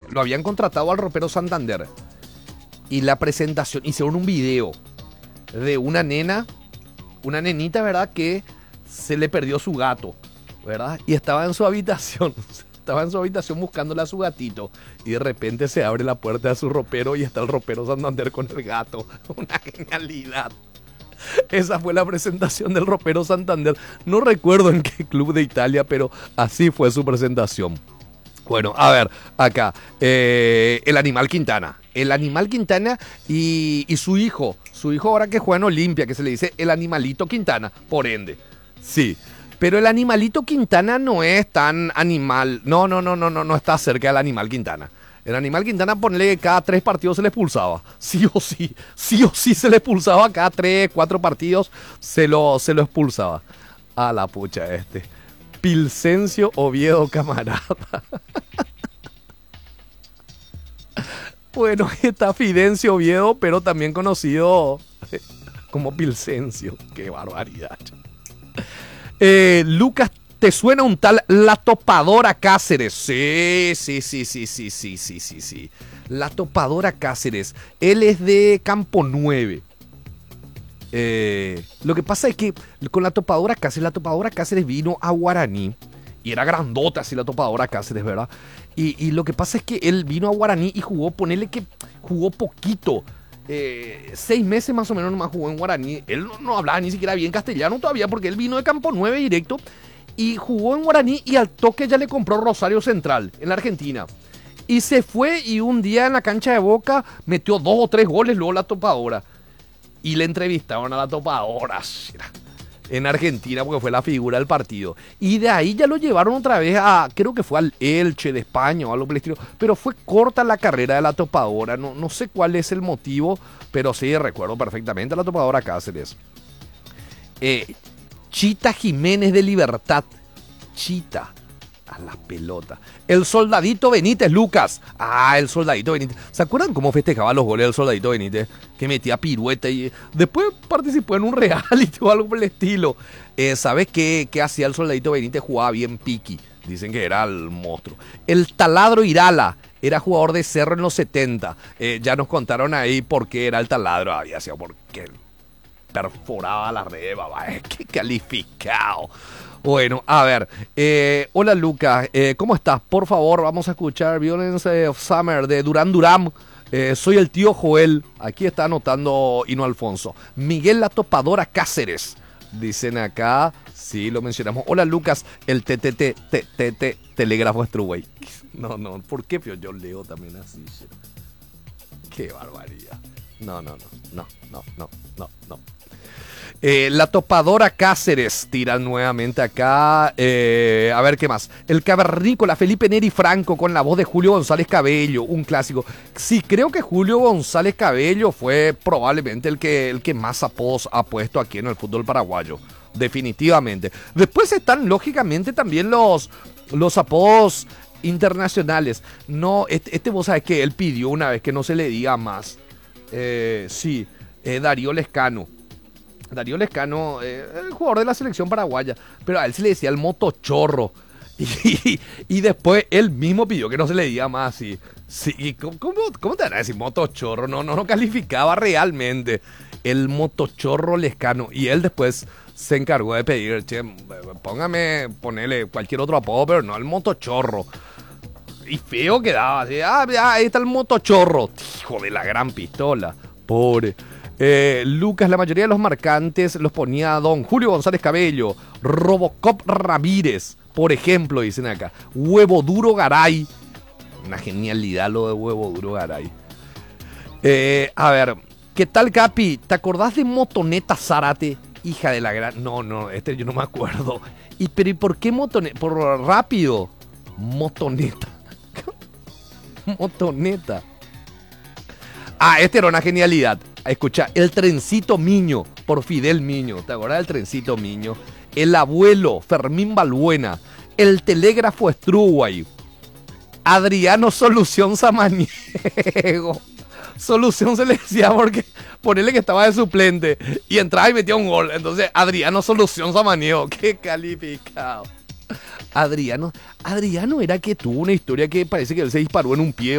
lo habían contratado al ropero Santander. Y la presentación, hicieron un video de una nenita, ¿verdad? Que se le perdió su gato, ¿verdad? Y estaba en su habitación. Estaba en su habitación buscándole a su gatito. Y de repente se abre la puerta de su ropero y está el ropero Santander con el gato. Una genialidad. Esa fue la presentación del ropero Santander. No recuerdo en qué club de Italia, pero así fue su presentación. Bueno, a ver, acá, el Animal Quintana. El Animal Quintana y su hijo ahora que juega en Olimpia, que se le dice el Animalito Quintana, por ende. Sí, pero el Animalito Quintana no es tan animal. No está cerca del Animal Quintana. El Animal Quintana, ponle que cada 3 partidos se le expulsaba. Sí o sí se le expulsaba. Cada 3, 4 partidos se lo expulsaba. A la pucha Pilsencio Oviedo Camarada. Bueno, está Fidencio Oviedo, pero también conocido como Pilsencio. Qué barbaridad. Lucas, ¿te suena un tal La Topadora Cáceres? Sí. La Topadora Cáceres. Él es de Campo 9. Lo que pasa es que con la Topadora Cáceres vino a Guaraní. Y era grandota así la Topadora Cáceres, ¿verdad? Y lo que pasa es que él vino a Guaraní y jugó, ponele que jugó poquito. 6 meses más o menos nomás jugó en Guaraní. Él no hablaba ni siquiera bien castellano todavía porque él vino de Campo 9 directo. Y jugó en Guaraní y al toque ya le compró Rosario Central en la Argentina. Y se fue y un día en la cancha de Boca metió 2 o 3 goles luego la Topadora. Y le entrevistaron a la Topadora en Argentina porque fue la figura del partido. Y de ahí ya lo llevaron otra vez creo que fue al Elche de España o algo por el estilo. Pero fue corta la carrera de la Topadora. No sé cuál es el motivo, pero sí recuerdo perfectamente a la Topadora Cáceres. Chita Jiménez de Libertad. Chita. A la pelota. El Soldadito Benítez, Lucas. El Soldadito Benítez. ¿Se acuerdan cómo festejaba los goles del Soldadito Benítez? Que metía pirueta y después participó en un reality o algo por el estilo. ¿Sabes qué hacía el Soldadito Benítez? Jugaba bien piqui. Dicen que era el monstruo. El Taladro Irala. Era jugador de Cerro en los 70. Ya nos contaron ahí por qué era el Taladro. Había sido porque perforaba la red, babá. ¡Qué calificado! Bueno, a ver. Hola, Lucas. ¿Cómo estás? Por favor, vamos a escuchar Violence of Summer de Duran Duran. Soy el tío Joel. Aquí está anotando Hino Alfonso. Miguel La Topadora Cáceres. Dicen acá. Sí, lo mencionamos. Hola, Lucas. El telégrafo Struway. No. ¿Por qué yo leo también así? Qué barbaridad. No. La Topadora Cáceres tira nuevamente acá. A ver qué más. El Cavernícola Felipe Neri Franco con la voz de Julio González Cabello, un clásico. Sí, creo que Julio González Cabello fue probablemente el que más apodos ha puesto aquí en el fútbol paraguayo. Definitivamente. Después están lógicamente también los apodos internacionales. No, vos sabés que él pidió una vez que no se le diga más. Sí, Darío Lescano. Darío Lescano, el jugador de la selección paraguaya, pero a él se le decía el motochorro. Y después él mismo pidió que no se le diga más. Sí, ¿cómo te van a decir motochorro? No calificaba realmente el motochorro Lescano. Y él después se encargó de pedir, che, ponele cualquier otro apodo, pero no el motochorro. Y feo quedaba, así, ahí está el motochorro. Hijo de la gran pistola, pobre. Lucas, la mayoría de los marcantes los ponía don Julio González Cabello, Robocop Ramírez, por ejemplo, dicen acá. Huevo Duro Garay. Una genialidad lo de Huevo Duro Garay. A ver, ¿qué tal, Capi? ¿Te acordás de Motoneta Zárate? Hija de la gran... No, yo no me acuerdo. ¿Y por qué Motoneta? Por rápido. Motoneta. Motoneta. Era una genialidad. Escucha, el Trencito Miño, por Fidel Miño. ¿Te acuerdas del Trencito Miño? El Abuelo, Fermín Balbuena. El Telégrafo Struway. Adriano Solución Samaniego. Solución se le decía porque ponele que estaba de suplente y entraba y metía un gol. Entonces, Adriano Solución Samaniego. ¡Qué calificado! Adriano era que tuvo una historia que parece que él se disparó en un pie.